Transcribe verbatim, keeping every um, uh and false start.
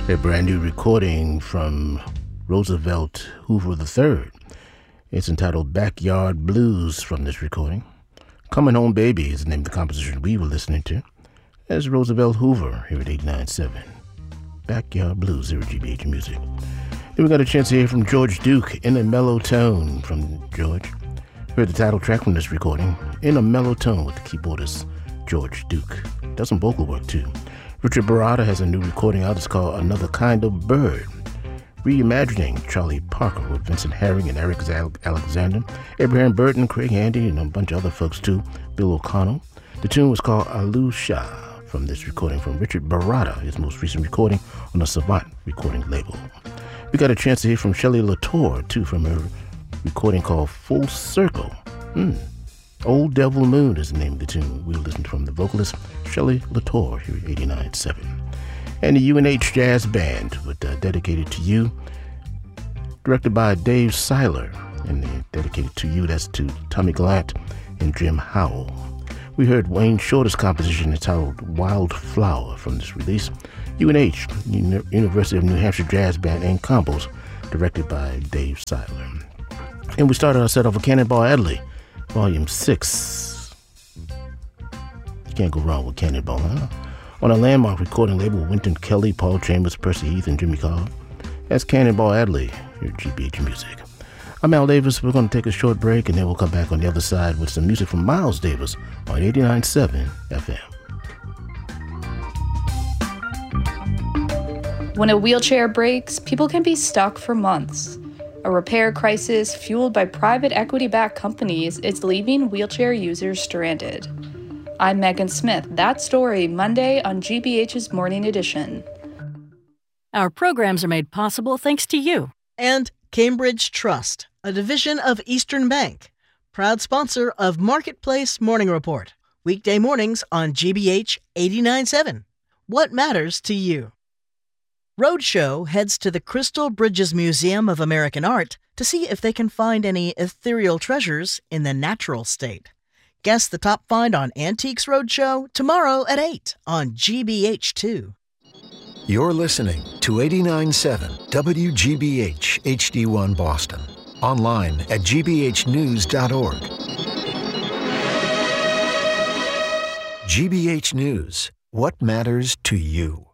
A brand new recording from Roosevelt Hoover the third. It's entitled Backyard Blues from this recording. Coming Home Baby is the name of the composition we were listening to. That's Roosevelt Hoover here at eighty-nine point seven. Backyard Blues here at G B H Music. Then we got a chance to hear from George Duke, In a Mellow Tone from George. Heard the title track from this recording, In a Mellow Tone, with the keyboardist George Duke. Does some vocal work too. Richard Baratta has a new recording out. It's called Another Kind of Bird. Reimagining Charlie Parker with Vincent Herring and Eric Alexander, Abraham Burton, Craig Handy, and a bunch of other folks too, Bill O'Connell. The tune was called Alusha from this recording from Richard Baratta, his most recent recording on the Savant recording label. We got a chance to hear from Shelley Latour too from her recording called Full Circle. Hmm. Old Devil Moon is the name of the tune. We'll listen from the vocalist Shelley Latour here at eighty-nine point seven. And the U N H Jazz Band with uh, Dedicated to You, directed by Dave Seiler, and uh, Dedicated to You, that's to Tommy Gallant and Jim Howell. We heard Wayne Shorter's composition entitled Wildflower from this release. U N H, Uni- University of New Hampshire Jazz Band and Combos, directed by Dave Seiler. And we started our set off with Cannonball Adderley, Volume six. You can't go wrong with Cannonball, huh? On a landmark recording label with Wynton Kelly, Paul Chambers, Percy Heath, and Jimmy Cobb. That's Cannonball Adderley here at G B H Music. I'm Al Davis. We're going to take a short break, and then we'll come back on the other side with some music from Miles Davis on eighty-nine point seven F M. When a wheelchair breaks, people can be stuck for months. A repair crisis fueled by private equity-backed companies is leaving wheelchair users stranded. I'm Megan Smith. That story Monday on G B H's Morning Edition. Our programs are made possible thanks to you. And Cambridge Trust, a division of Eastern Bank, proud sponsor of Marketplace Morning Report. Weekday mornings on G B H eighty-nine point seven. What matters to you? Roadshow heads to the Crystal Bridges Museum of American Art to see if they can find any ethereal treasures in the natural state. Guess the top find on Antiques Roadshow tomorrow at eight on G B H two. You're listening to eighty-nine point seven W G B H H D one Boston. Online at g b h news dot org. G B H News. What matters to you?